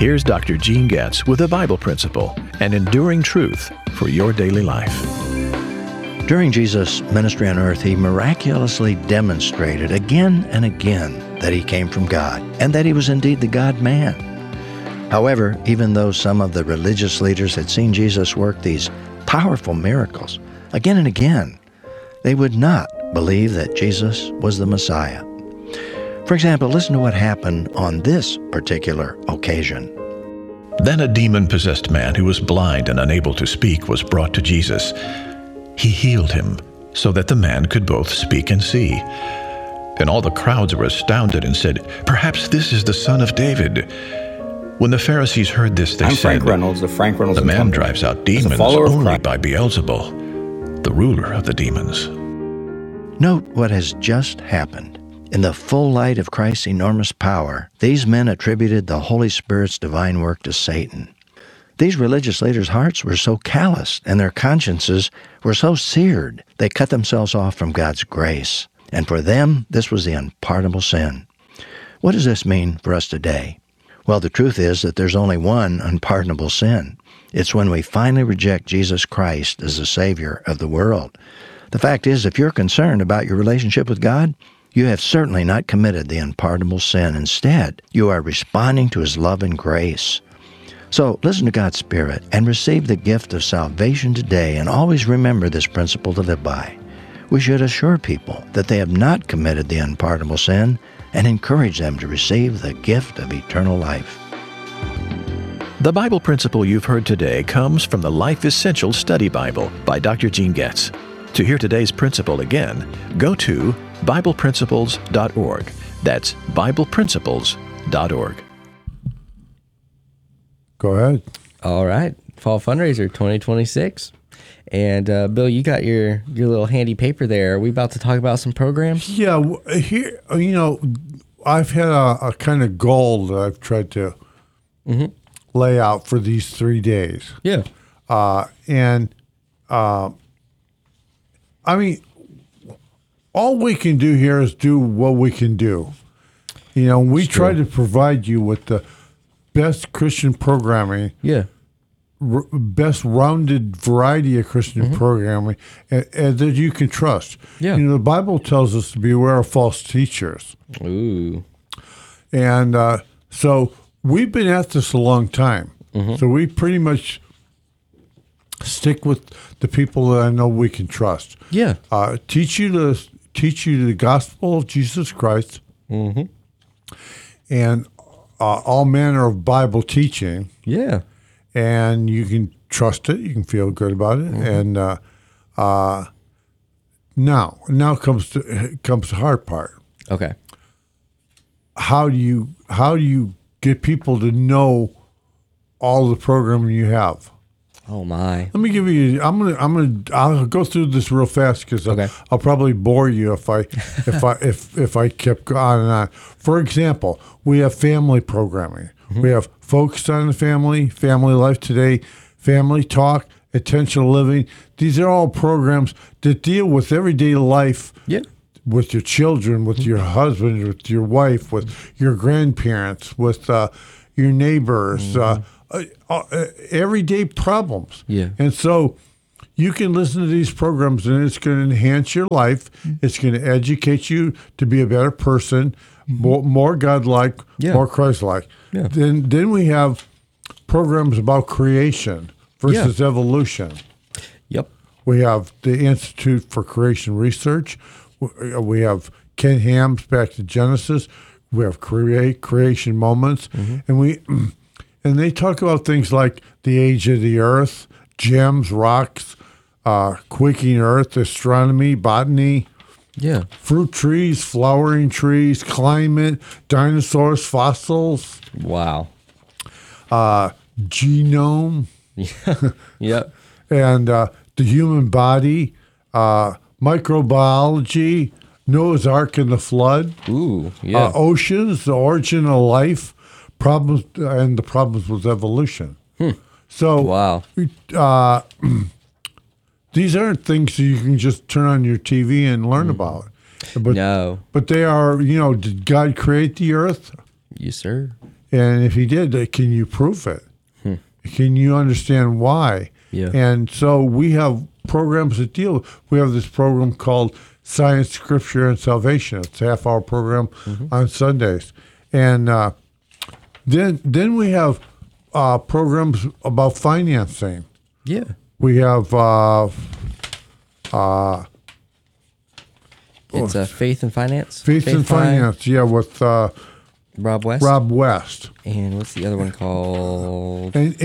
Here's Dr. Gene Getz with a Bible principle, an enduring truth for your daily life. During Jesus' ministry on earth, he miraculously demonstrated again and again that he came from God and that he was indeed the God-man. However, even though some of the religious leaders had seen Jesus work these powerful miracles again and again, they would not believe that Jesus was the Messiah. For example, listen to what happened on this particular occasion. Then a demon-possessed man who was blind and unable to speak was brought to Jesus. He healed him so that the man could both speak and see. And all the crowds were astounded and said, "Perhaps this is the son of David." When the Pharisees heard this, they I'm said, Frank Reynolds of Frank Reynolds "The & man Company. drives out As a demons follower of only Christ- by Beelzebul, the ruler of the demons." Note what has just happened. In the full light of Christ's enormous power, these men attributed the Holy Spirit's divine work to Satan. These religious leaders' hearts were so calloused and their consciences were so seared, they cut themselves off from God's grace. And for them, this was the unpardonable sin. What does this mean for us today? Well, the truth is that there's only one unpardonable sin. It's when we finally reject Jesus Christ as the Savior of the world. The fact is, if you're concerned about your relationship with God, you have certainly not committed the unpardonable sin. Instead, you are responding to His love and grace. So listen to God's Spirit and receive the gift of salvation today, and always remember this principle to live by. We should assure people that they have not committed the unpardonable sin and encourage them to receive the gift of eternal life. The Bible principle you've heard today comes from the Life Essential Study Bible by Dr. Gene Getz. To hear today's principle again, go to BiblePrinciples.org. That's BiblePrinciples.org. Go ahead. All right. Fall Fundraiser 2026. And Bill, you got your little handy paper there. Are we about to talk about some programs? Yeah, here, I've had a kind of goal that I've tried to lay out for these 3 days. Yeah. I mean, all we can do here is do what we can do. We try to provide you with the best Christian programming. Yeah. Best rounded variety of Christian programming and that you can trust. Yeah. The Bible tells us to beware of false teachers. Ooh. And so we've been at this a long time. So we pretty much stick with the people that I know we can trust. Yeah. Teach you the gospel of Jesus Christ and all manner of Bible teaching. Yeah. And you can trust it. You can feel good about it. And now comes the hard part. Okay. How do you get people to know all the programming you have? Oh my. Let me give you. I'll go through this real fast because I'll probably bore you if I kept on and on. For example, we have family programming. We have Focused on the Family, Family Life Today, Family Talk, Intentional Living. These are all programs that deal with everyday life. Yeah. With your children, with your husband, with your wife, with your grandparents, with your neighbors. Everyday problems. Yeah. And so you can listen to these programs and it's going to enhance your life. It's going to educate you to be a better person, more God-like, more Christ-like. Yeah. Then we have programs about creation versus evolution. Yep. We have the Institute for Creation Research. We have Ken Ham's Back to Genesis. We have Creation Moments. And they talk about things like the age of the earth, gems, rocks, quaking earth, astronomy, botany, fruit trees, flowering trees, climate, dinosaurs, fossils. Wow. Genome. Yep. And the human body, microbiology, Noah's Ark and the flood. Ooh, yeah. Oceans, the origin of life. Problems and the problems with evolution. So, wow. These aren't things that you can just turn on your TV and learn about. But, No. But they are, did God create the earth? Yes, sir. And if he did, can you prove it? Can you understand why? Yeah. And so we have programs that deal. We have this program called Science, Scripture, and Salvation. It's a half-hour program on Sundays. And then we have programs about financing. Yeah. We have It's Faith and Finance. Faith and Finance, with Rob West. Rob West. And what's the other one called? And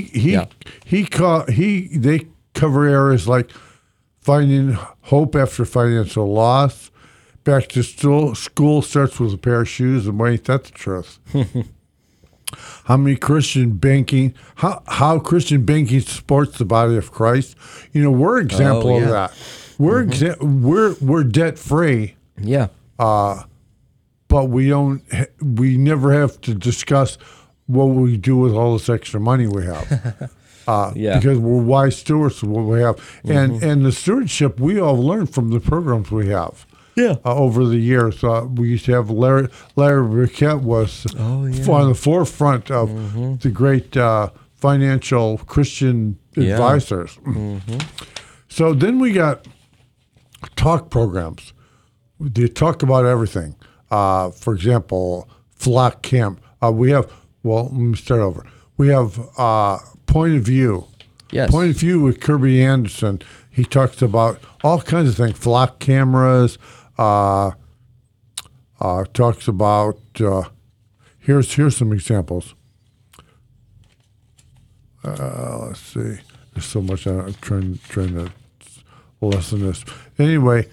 they cover areas like finding hope after financial loss. Back to school starts with a pair of shoes, and wait, that's the truth. How Christian banking supports the body of Christ. We're an example of that. We're debt free. Yeah. But we never have to discuss what we do with all this extra money we have. Because we're wise stewards of what we have. And the stewardship we all learned from the programs we have. Yeah. Over the years. We used to have Larry Burkett was on the forefront of the great financial Christian advisors. So then we got talk programs. They talk about everything. For example, Flock Camp. We have, let me start over. We have Point of View. Yes. Point of View with Kirby Anderson. He talks about all kinds of things. Flock cameras. Talks about, here's some examples. Let's see. There's so much I'm trying to lessen this. Anyway,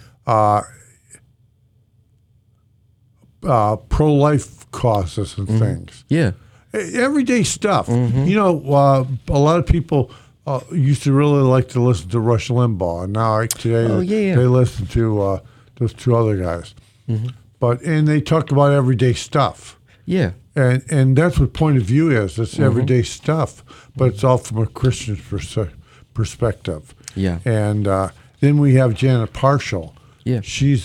pro-life causes and things. Yeah. Everyday stuff. A lot of people used to really like to listen to Rush Limbaugh, and now today they listen to those two other guys. And they talk about everyday stuff. Yeah. And that's what Point of View is. It's everyday stuff, but it's all from a Christian perspective. Yeah. And then we have Janet Parshall. Yeah. She's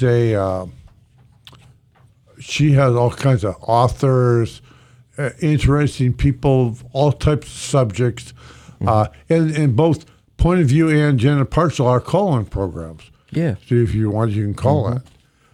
she has all kinds of authors, interesting people, all types of subjects. And both Point of View and Janet Parshall are call-in programs. Yeah. So if you want, you can call it.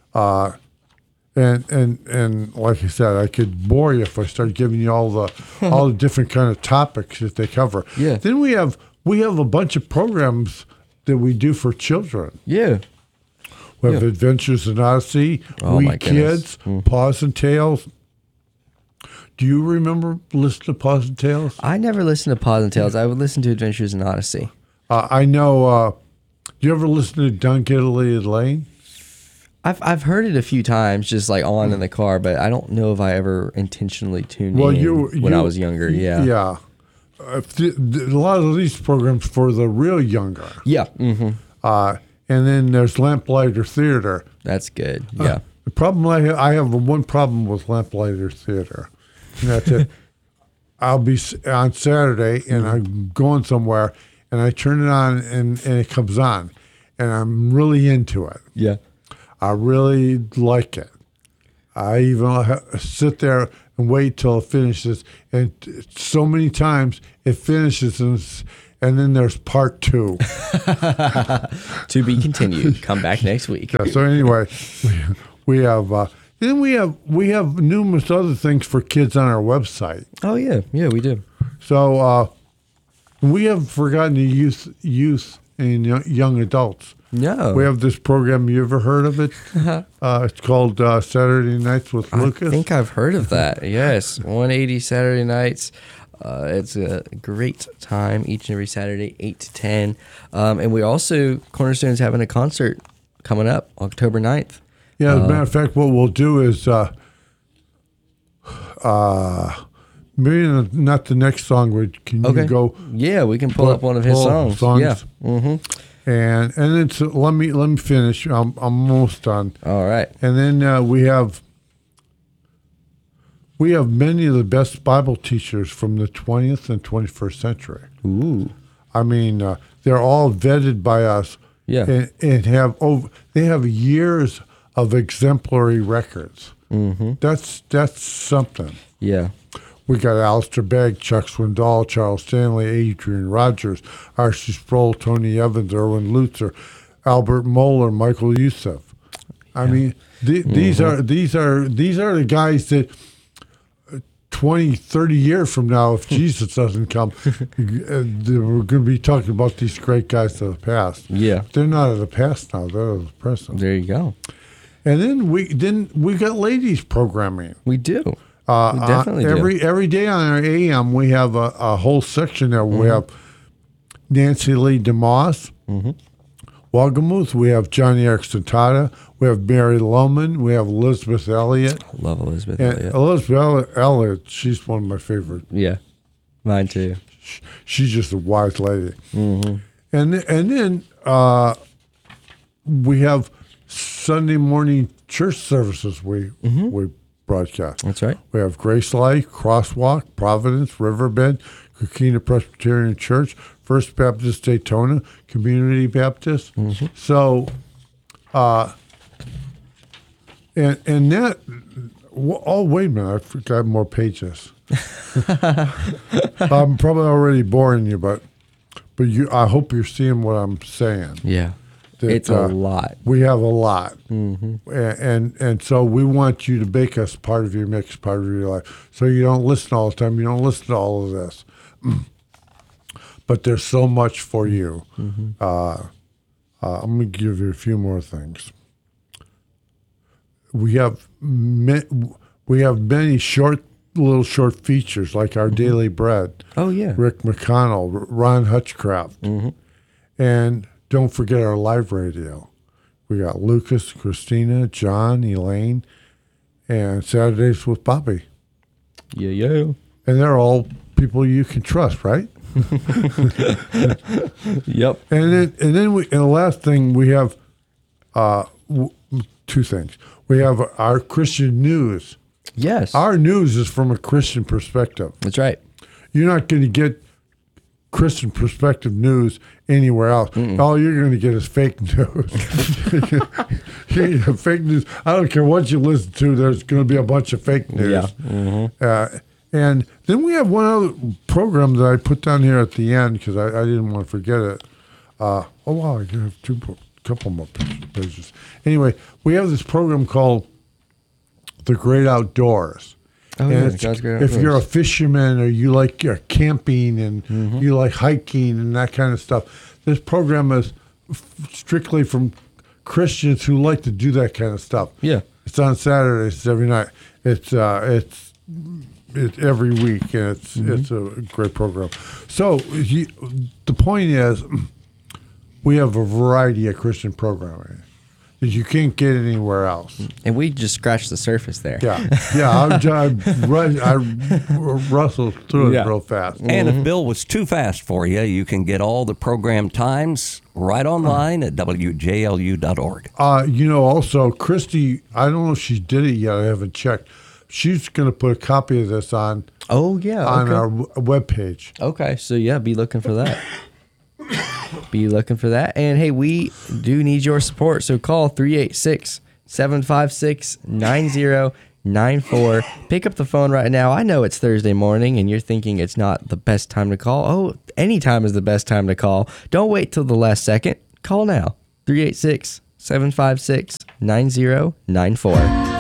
And like I said, I could bore you if I start giving you all the different kind of topics that they cover. Yeah. Then we have a bunch of programs that we do for children. Yeah. We have Adventures in Odyssey, We Kids, Paws and Tails. Do you remember listening to Paws and Tails? I never listened to Paws and Tails. I would listen to Adventures in Odyssey. I know. Do you ever listen to Dunkettily Lane? I've heard it a few times, just like on in the car, but I don't know if I ever intentionally tuned in when I was younger. Yeah. Yeah. A lot of these programs for the real younger. Yeah. And then there's Lamplighter Theater. That's good. Yeah. The problem I have one problem with Lamplighter Theater. And that's it. I'll be on Saturday and I'm going somewhere and I turn it on and it comes on and I'm really into it. Yeah. I really like it. I even sit there and wait till it finishes. And so many times it finishes and then there's part 2. To be continued. Come back next week. Yeah, so anyway, we have then we have numerous other things for kids on our website. Oh yeah, we do. So we haven't forgotten the youth and young adults. No. We have this program. You ever heard of it? It's called Saturday Nights with Lucas. I think I've heard of that. Yes, 180 Saturday nights. It's a great time each and every Saturday, 8 to 10. And we also, Cornerstone's having a concert coming up October 9th. Yeah, as a matter of fact, what we'll do is maybe not the next song, but can you go? Yeah, we can pull up one of his songs. Yeah. And then let me finish. I'm almost done. All right. And then we have many of the best Bible teachers from the 20th and 21st century. Ooh. I mean, they're all vetted by us. Yeah. And they have years of exemplary records. Mm-hmm. That's something. Yeah. We got Alistair Begg, Chuck Swindoll, Charles Stanley, Adrian Rogers, Archie Sproul, Tony Evans, Erwin Lutzer, Albert Moeller, Michael Youssef. I mean, these are the guys that 20, 30 years from now, if Jesus doesn't come, we're going to be talking about these great guys of the past. Yeah. They're not of the past now. They're of the present. There you go. And then we got ladies programming. We do. We definitely do. Every day on our AM, we have a whole section there. We have Nancy Lee DeMoss, Wagamuth. We have Johnny Erickson Tata. We have Mary Lohman. We have Elizabeth Elliott. Love Elizabeth And Elliott. Elizabeth Elliott, she's one of my favorite. Yeah, mine too. She's just a wise lady. And then we have Sunday morning church services we broadcast. That's right. We have Grace Life, Crosswalk, Providence, Riverbend, Coquina Presbyterian Church, First Baptist Daytona, Community Baptist. So, and that. Oh, wait a minute! I forgot more pages. I'm probably already boring you, but I hope you're seeing what I'm saying. Yeah, That, it's a lot. We have a lot, and so we want you to make us part of your mix, part of your life. So you don't listen all the time. You don't listen to all of this, but there's so much for you. I'm going to give you a few more things. We have many little short features like Our Daily Bread. Oh yeah. Rick McConnell, Ron Hutchcraft, and don't forget our live radio. We got Lucas, Christina, John, Elaine, and Saturdays with Bobby. Yeah. And they're all people you can trust, right? Yep. And then the last thing we have two things. We have our Christian news. Yes. Our news is from a Christian perspective. That's right. You're not going to get Christian perspective news anywhere else. All you're going to get is fake news. Fake news. I don't care what you listen to. There's going to be a bunch of fake news. Yeah. And then we have one other program that I put down here at the end because I didn't want to forget it. Oh, wow. I have couple more pages. Anyway, we have this program called The Great Outdoors. Oh, and yeah, if you're a fisherman or you like camping and you like hiking and that kind of stuff, this program is strictly from Christians who like to do that kind of stuff. Yeah. It's on Saturdays. It's every night. It's every week, and it's a great program. So the point is, we have a variety of Christian programming that you can't get anywhere else. And we just scratched the surface there. Yeah. I rustled through it real fast. And if Bill was too fast for you, you can get all the program times right online at wjlu.org. Also, Christy, I don't know if she did it yet. I haven't checked. She's going to put a copy of this on. Oh yeah. On our webpage. Okay, so yeah, be looking for that. Be looking for that. And hey, we do need your support. So call 386-756-9094. Pick up the phone right now. I know it's Thursday morning and you're thinking it's not the best time to call. Oh, any time is the best time to call. Don't wait till the last second. Call now. 386-756-9094.